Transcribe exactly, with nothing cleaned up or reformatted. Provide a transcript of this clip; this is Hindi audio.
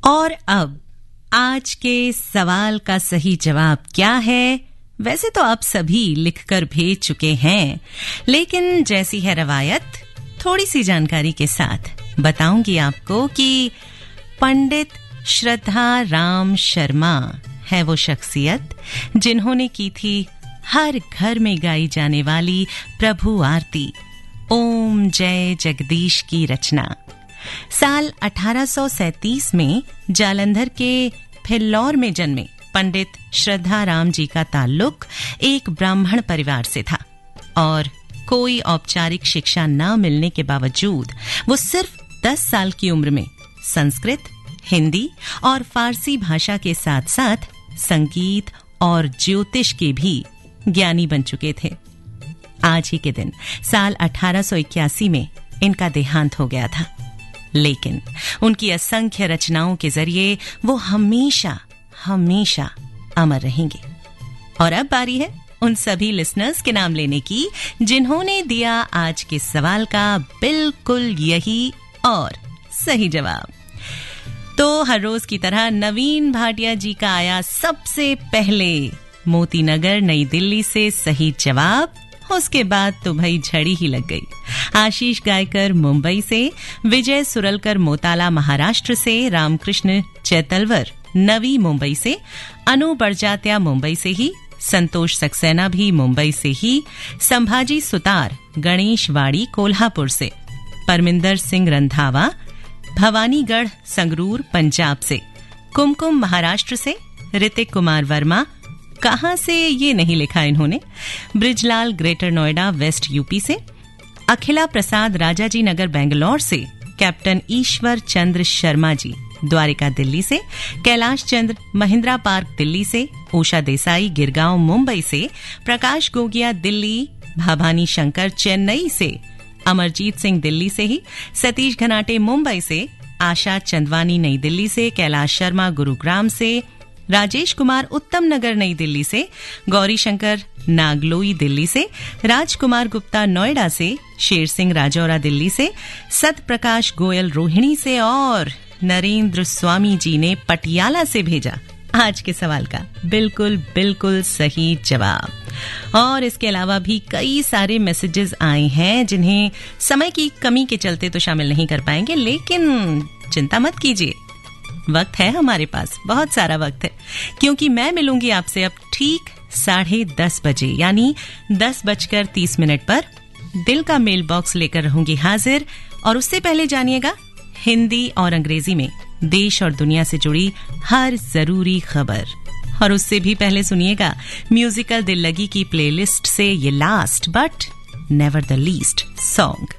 और अब आज के सवाल का सही जवाब क्या है? वैसे तो आप सभी लिखकर भेज चुके हैं, लेकिन जैसी है रवायत, थोड़ी सी जानकारी के साथ बताऊंगी आपको कि पंडित श्रद्धा राम शर्मा है वो शख्सियत जिन्होंने की थी हर घर में गाई जाने वाली प्रभु आरती ओम जय जगदीश की रचना। साल अठारह सौ सैंतीस में जालंधर के फिल्लौर में जन्मे पंडित श्रद्धा राम जी का ताल्लुक एक ब्राह्मण परिवार से था और कोई औपचारिक शिक्षा न मिलने के बावजूद वो सिर्फ दस साल की उम्र में संस्कृत, हिंदी और फारसी भाषा के साथ साथ संगीत और ज्योतिष के भी ज्ञानी बन चुके थे। आज ही के दिन साल अठारह सौ इक्यासी में इनका देहांत हो गया था, लेकिन उनकी असंख्य रचनाओं के जरिए वो हमेशा हमेशा अमर रहेंगे। और अब बारी है उन सभी लिसनर्स के नाम लेने की जिन्होंने दिया आज के सवाल का बिल्कुल यही और सही जवाब। तो हर रोज की तरह नवीन भाटिया जी का आया सबसे पहले मोती नगर नई दिल्ली से सही जवाब। उसके बाद तो भाई झड़ी ही लग गई। आशीष गायकर मुंबई से, विजय सुरलकर मोताला महाराष्ट्र से, रामकृष्ण चैतलवर नवी मुंबई से, अनु बड़जात्या मुंबई से ही, संतोष सक्सेना भी मुंबई से ही, संभाजी सुतार गणेशवाड़ी कोल्हापुर से, परमिंदर सिंह रंधावा भवानीगढ़ संगरूर पंजाब से, कुमकुम महाराष्ट्र से, ऋतिक कुमार वर्मा कहां से ये नहीं लिखा इन्होंने, Brijlal greater Noida west UP से, अखिला प्रसाद राजाजी नगर बेंगलोर से, कैप्टन ईश्वर चंद्र शर्मा जी द्वारिका दिल्ली से, कैलाश चंद्र महिंद्रा पार्क दिल्ली से, उषा देसाई गिरगांव मुंबई से, प्रकाश गोगिया दिल्ली, भाभानी शंकर चेन्नई से, अमरजीत सिंह दिल्ली से ही, सतीश घनाटे मुंबई से, आशा चंदवानी नई दिल्ली से, कैलाश शर्मा गुरुग्राम से, राजेश कुमार उत्तम नगर नई दिल्ली से, गौरी शंकर नागलोई दिल्ली से, राजकुमार गुप्ता नोएडा से, शेर सिंह राजौरा दिल्ली से, सत प्रकाश गोयल रोहिणी से और नरेंद्र स्वामी जी ने पटियाला से भेजा आज के सवाल का बिल्कुल बिल्कुल सही जवाब। और इसके अलावा भी कई सारे मैसेजेस आए हैं जिन्हें समय की कमी के चलते तो शामिल नहीं कर पाएंगे, लेकिन चिंता मत कीजिए, वक्त है हमारे पास, बहुत सारा वक्त है, क्योंकि मैं मिलूंगी आपसे अब ठीक साढ़े दस बजे यानी दस बजकर तीस मिनट पर दिल का मेल बॉक्स लेकर रहूंगी हाजिर। और उससे पहले जानिएगा हिंदी और अंग्रेजी में देश और दुनिया से जुड़ी हर जरूरी खबर, और उससे भी पहले सुनिएगा म्यूजिकल दिल लगी की प्लेलिस्ट से ये last but never the least song.